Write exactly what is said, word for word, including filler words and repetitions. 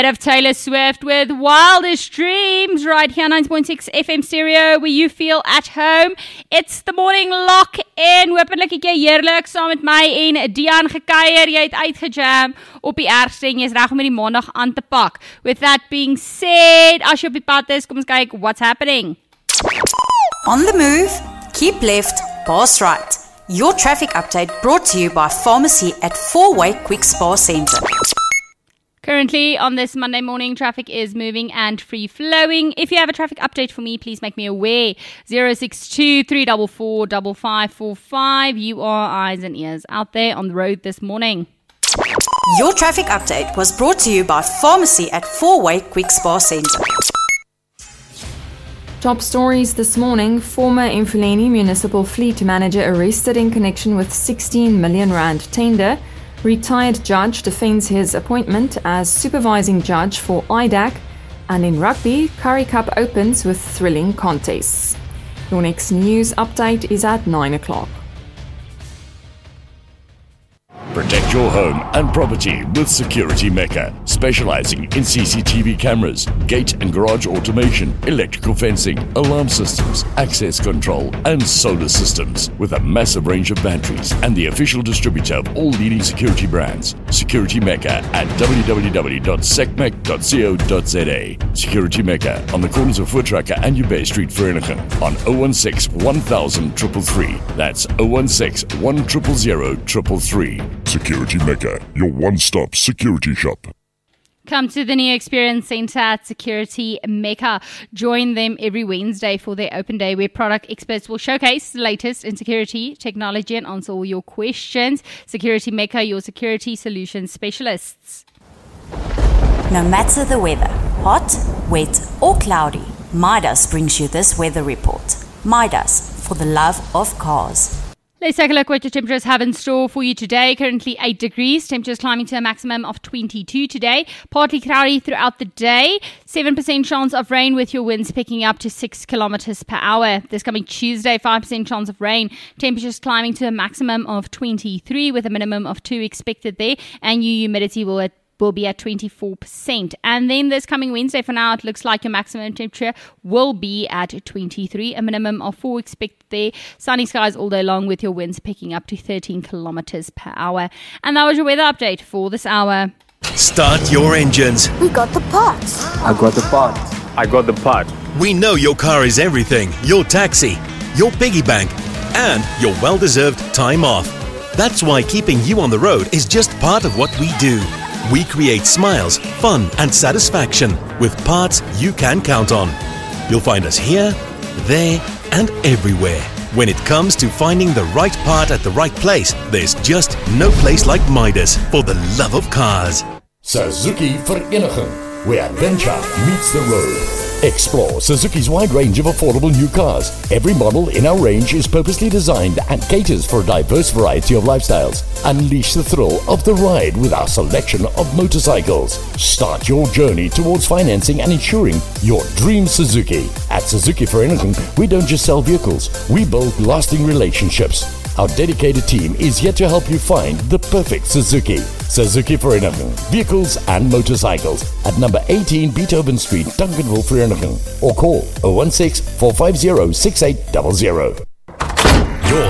Of Taylor Swift with Wildest Dreams right here, ninety point six F M stereo, where you feel at home. It's the morning lock in. Hoopelik het jy heerlik saam met my en Dian gekuier. Jy het uitgejam op die ergste en jy is reg om met die maandag aan te pak. With that being said, as jy op die pad is, kom ons kyk what's happening. On the move, keep left, pass right. Your traffic update brought to you by Pharmacy at Four-Way Quick Spa Centre. Currently, on this Monday morning, traffic is moving and free-flowing. If you have a traffic update for me, please make me aware. zero six two, three four four, five five four five. You are eyes and ears out there on the road this morning. Your traffic update was brought to you by Pharmacy at Four-Way Quick Spa Centre. Top stories this morning. Former Mfuleni Municipal Fleet Manager arrested in connection with sixteen million rand tender. Retired judge defends his appointment as supervising judge for I D A C. And in rugby, Currie Cup opens with thrilling contests. Your next news update is at nine o'clock. Protect your home and property with Security Mecca, specializing in C C T V cameras, gate and garage automation, electrical fencing, alarm systems, access control, and solar systems, with a massive range of batteries and the official distributor of all leading security brands. Security Mecca at w w w dot secmec dot co dot z a. Security Mecca on the corners of Voortrekker and Ubay Street, Vereniging, on zero one six, one thousand, three three three. That's zero one six, one zero zero, three three three. Security Mecca, your one-stop security shop. Come to the new Experience Centre at Security Mecca. Join them every Wednesday for their open day where product experts will showcase the latest in security, technology and answer all your questions. Security Mecca, your security solutions specialists. No matter the weather, hot, wet or cloudy, Midas brings you this weather report. Midas, for the love of cars. Let's take a look what your temperatures have in store for you today. Currently eight degrees. Temperatures climbing to a maximum of twenty-two today. Partly cloudy throughout the day. seven percent chance of rain with your winds picking up to six kilometers per hour. This coming Tuesday, five percent chance of rain. Temperatures climbing to a maximum of twenty-three with a minimum of two expected there. And your humidity will at will be at twenty-four percent. And then this coming Wednesday, for now, it looks like your maximum temperature will be at twenty-three, a minimum of four expected there. Sunny skies all day long with your winds picking up to thirteen kilometers per hour. And that was your weather update for this hour. Start your engines. We got the parts. I got the part. I got the part. We know your car is everything. Your taxi, your piggy bank, and your well-deserved time off. That's why keeping you on the road is just part of what we do. We create smiles, fun and satisfaction with parts you can count on. You'll find us here, there and everywhere. When it comes to finding the right part at the right place, there's just no place like Midas for the love of cars. Suzuki Vereniging, where adventure meets the road. Explore Suzuki's wide range of affordable new cars. Every model in our range is purposely designed and caters for a diverse variety of lifestyles. Unleash the thrill of the ride with our selection of motorcycles. Start your journey towards financing and insuring your dream Suzuki. At Suzuki Vereniging, we don't just sell vehicles, we build lasting relationships. Our dedicated team is here to help you find the perfect Suzuki. Suzuki Vereniging, vehicles and motorcycles at number eighteen Beethoven Street, Duncanville, Vereniging, or call zero one six, four five zero, six eight zero zero.